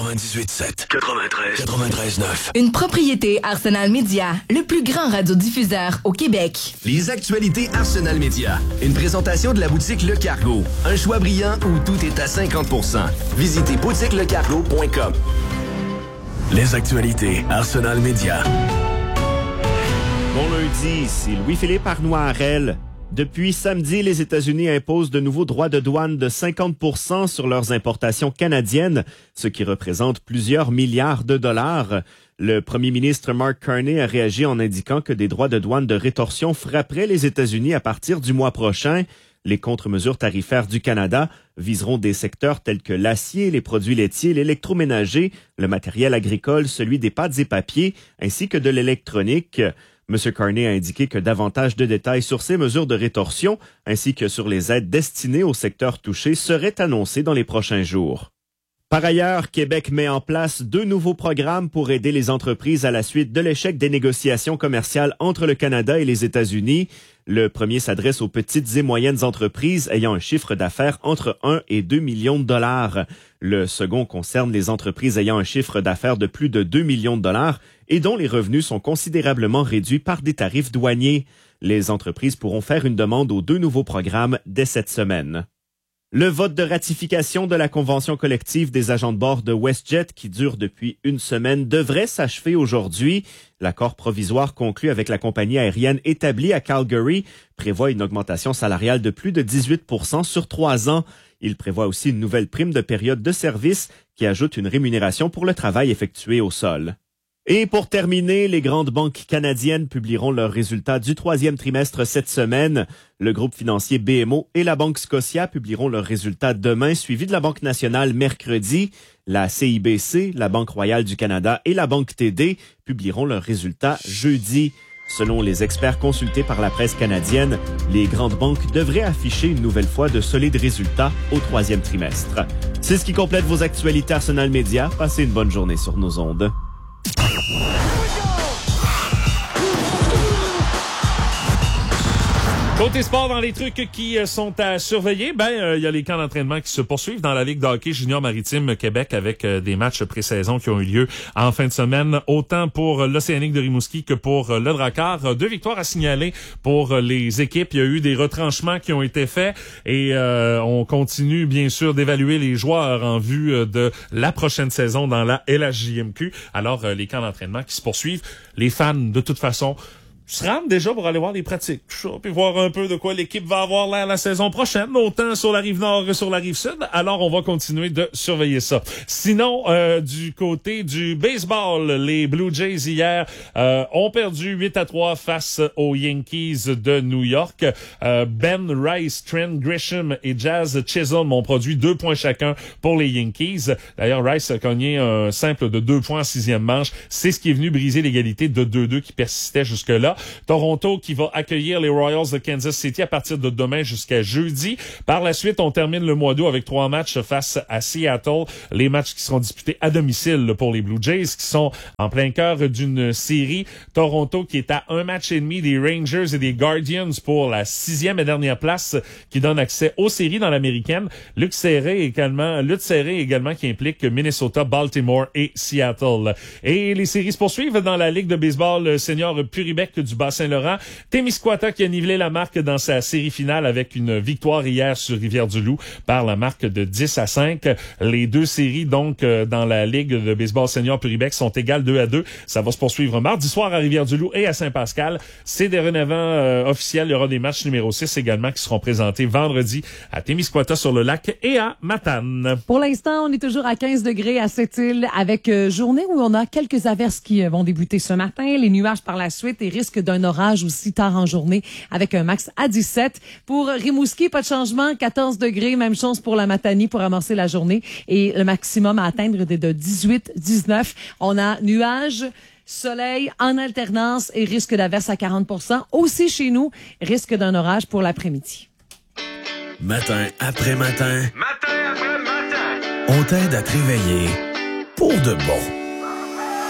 98.7. 93.9. Une propriété Arsenal Média, le plus grand radiodiffuseur au Québec. Les actualités Arsenal Média. Une présentation de la boutique Le Cargo. Un choix brillant où tout est à 50%. Visitez boutiquelecargo.com. Les actualités Arsenal Média. Bon lundi, ici Louis-Philippe Arnoirel. Depuis samedi, les États-Unis imposent de nouveaux droits de douane de 50% sur leurs importations canadiennes, ce qui représente plusieurs milliards de dollars. Le premier ministre Mark Carney a réagi en indiquant que des droits de douane de rétorsion frapperaient les États-Unis à partir du mois prochain. Les contre-mesures tarifaires du Canada viseront des secteurs tels que l'acier, les produits laitiers, l'électroménager, le matériel agricole, celui des pâtes et papiers, ainsi que de l'électronique. M. Carney a indiqué que davantage de détails sur ces mesures de rétorsion, ainsi que sur les aides destinées aux secteurs touchés, seraient annoncés dans les prochains jours. Par ailleurs, Québec met en place 2 nouveaux programmes pour aider les entreprises à la suite de l'échec des négociations commerciales entre le Canada et les États-Unis. Le premier s'adresse aux petites et moyennes entreprises ayant un chiffre d'affaires entre 1 et 2 millions de dollars. Le second concerne les entreprises ayant un chiffre d'affaires de plus de 2 millions de dollars et dont les revenus sont considérablement réduits par des tarifs douaniers. Les entreprises pourront faire une demande aux 2 nouveaux programmes dès cette semaine. Le vote de ratification de la convention collective des agents de bord de WestJet, qui dure depuis une semaine, devrait s'achever aujourd'hui. L'accord provisoire conclu avec la compagnie aérienne établie à Calgary prévoit une augmentation salariale de plus de 18% sur 3 ans. Il prévoit aussi une nouvelle prime de période de service qui ajoute une rémunération pour le travail effectué au sol. Et pour terminer, les grandes banques canadiennes publieront leurs résultats du 3e trimestre cette semaine. Le groupe financier BMO et la Banque Scotia publieront leurs résultats demain, suivi de la Banque nationale mercredi. La CIBC, la Banque royale du Canada et la Banque TD publieront leurs résultats jeudi. Selon les experts consultés par la presse canadienne, les grandes banques devraient afficher une nouvelle fois de solides résultats au 3e trimestre. C'est ce qui complète vos actualités Arsenal Média. Passez une bonne journée sur nos ondes. Côté sport, dans les trucs qui sont à surveiller, il y a les camps d'entraînement qui se poursuivent dans la Ligue de hockey junior maritime Québec avec des matchs pré-saison qui ont eu lieu en fin de semaine, autant pour l'Océanique de Rimouski que pour le Drakkar. 2 victoires à signaler pour les équipes. Il y a eu des retranchements qui ont été faits et on continue bien sûr d'évaluer les joueurs en vue de la prochaine saison dans la LHJMQ. Alors, les camps d'entraînement qui se poursuivent. Les fans, de toute façon, se rendent déjà pour aller voir les pratiques, puis voir un peu de quoi l'équipe va avoir l'air la saison prochaine, autant sur la rive nord que sur la rive sud. Alors, on va continuer de surveiller ça. Sinon, du côté du baseball, les Blue Jays hier ont perdu 8-3 face aux Yankees de New York. Ben Rice, Trent Grisham et Jazz Chisholm ont produit 2 points chacun pour les Yankees. D'ailleurs, Rice a gagné un simple de 2 points en 6e manche. C'est ce qui est venu briser l'égalité de 2-2 qui persistait jusque-là. Toronto qui va accueillir les Royals de Kansas City à partir de demain jusqu'à jeudi. Par la suite, on termine le mois d'août avec 3 matchs face à Seattle. Les matchs qui seront disputés à domicile pour les Blue Jays qui sont en plein cœur d'une série. Toronto qui est à 1 match et demi des Rangers et des Guardians pour la 6e et dernière place qui donne accès aux séries dans l'américaine. Lutte serrée également qui implique Minnesota, Baltimore et Seattle. Et les séries se poursuivent dans la Ligue de baseball senior Puribec du Bas-Saint-Laurent. Témiscouata qui a nivelé la marque dans sa série finale avec une victoire hier sur Rivière-du-Loup par la marque de 10-5. Les 2 séries donc dans la Ligue de baseball senior Puribec sont égales 2-2. Ça va se poursuivre mardi soir à Rivière-du-Loup et à Saint-Pascal. C'est dorénavant officiel. Il y aura des matchs numéro 6 également qui seront présentés vendredi à Témiscouata sur le lac et à Matane. Pour l'instant, on est toujours à 15 degrés à Sept-Îles avec journée où on a quelques averses qui vont débuter ce matin. Les nuages par la suite et risque d'un orage aussi tard en journée avec un max à 17. Pour Rimouski, pas de changement, 14 degrés, même chose pour la Matanie pour amorcer la journée et le maximum à atteindre est de 18-19. On a nuages, soleil en alternance et risque d'averse à 40%. Aussi chez nous, risque d'un orage pour l'après-midi. Matin après matin. Matin après matin. On t'aide à te réveiller pour de bon.